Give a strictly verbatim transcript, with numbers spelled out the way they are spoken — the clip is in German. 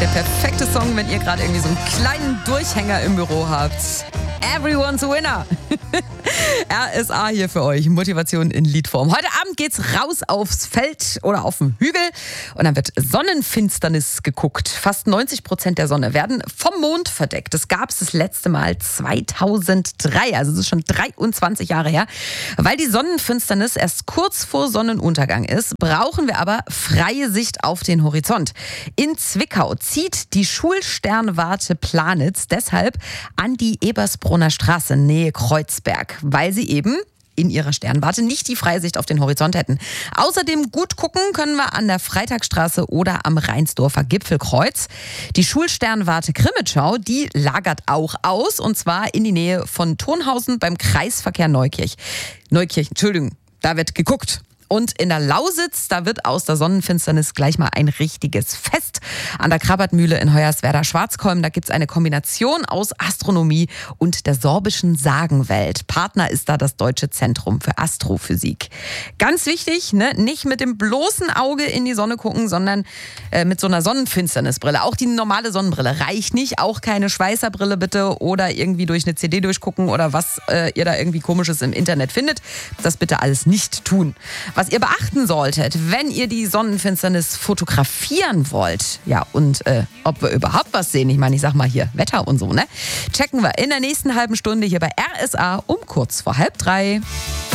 Der perfekte Song, wenn ihr gerade irgendwie so einen kleinen Durchhänger im Büro habt. Everyone's a winner. R S A hier für euch. Motivation in Liedform. Heute Abend geht's raus aufs Feld oder auf den Hügel und dann wird Sonnenfinsternis geguckt. Fast neunzig Prozent der Sonne werden vom Mond verdeckt. Das gab es das letzte Mal zweitausenddrei, also das ist schon dreiundzwanzig Jahre her. Weil die Sonnenfinsternis erst kurz vor Sonnenuntergang ist, brauchen wir aber freie Sicht auf den Horizont. In Zwickau zieht die Schulsternwarte Planitz deshalb an die Ebersbrunner Straße, Nähe Kreuzberg, weil sie eben in ihrer Sternwarte nicht die Freisicht auf den Horizont hätten. Außerdem gut gucken können wir an der Freitagsstraße oder am Rheinsdorfer Gipfelkreuz. Die Schulsternwarte Grimmitschau, die lagert auch aus, und zwar in die Nähe von Turnhausen beim Kreisverkehr Neukirch. Neukirch, Entschuldigung, da wird geguckt. Und in der Lausitz, da wird aus der Sonnenfinsternis gleich mal ein richtiges Fest. An der Krabbertmühle in Hoyerswerda-Schwarzkolm, da gibt es eine Kombination aus Astronomie und der sorbischen Sagenwelt. Partner ist da das Deutsche Zentrum für Astrophysik. Ganz wichtig, ne? Nicht mit dem bloßen Auge in die Sonne gucken, sondern äh, mit so einer Sonnenfinsternisbrille. Auch die normale Sonnenbrille reicht nicht. Auch keine Schweißerbrille bitte oder irgendwie durch eine C D durchgucken oder was äh, ihr da irgendwie Komisches im Internet findet. Das bitte alles nicht tun. Was ihr beachten solltet, wenn ihr die Sonnenfinsternis fotografieren wollt, ja, und äh, ob wir überhaupt was sehen, ich meine, ich sag mal hier Wetter und so, ne? Checken wir in der nächsten halben Stunde hier bei R S A um kurz vor halb drei.